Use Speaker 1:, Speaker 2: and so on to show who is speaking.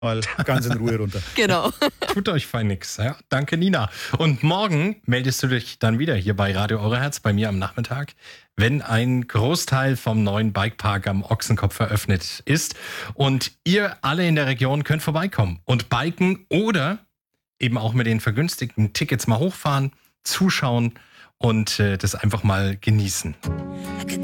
Speaker 1: mal ganz in Ruhe runter.
Speaker 2: Genau.
Speaker 3: Tut euch fein nix. Ja, danke, Nina. Und morgen meldest du dich dann wieder hier bei Radio Euroherz bei mir am Nachmittag, wenn ein Großteil vom neuen Bikepark am Ochsenkopf eröffnet ist. Und ihr alle in der Region könnt vorbeikommen und biken oder eben auch mit den vergünstigten Tickets mal hochfahren, zuschauen und das einfach mal genießen.